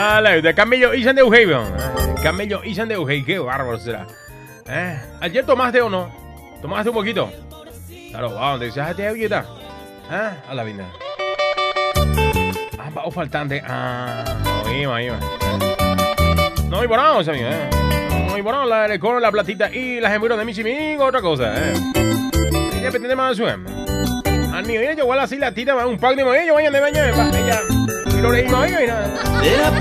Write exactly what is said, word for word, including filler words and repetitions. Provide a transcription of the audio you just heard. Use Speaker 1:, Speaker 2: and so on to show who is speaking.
Speaker 1: Ah, la de Camello Isan de Eugenio. Camello Isan de Eugenio. Qué bárbaro será. Eh, ¿Ayer tomaste o no? ¿Tomaste un poquito? Claro, wow, ¿dónde dices? ¿Te ayuda? ¿Ah? A la vida. Ah, va o faltante. Ah, no iba, iba. No hay borrado, amigo, eh. No hay borrado la con la platita y las gemuras de Michimin, otra cosa, eh. Ella pretende más su em. Al mío, ella igual así la tita, un pack de movillo, vayan de baño, ella. Y lo leímos ahí, y nada.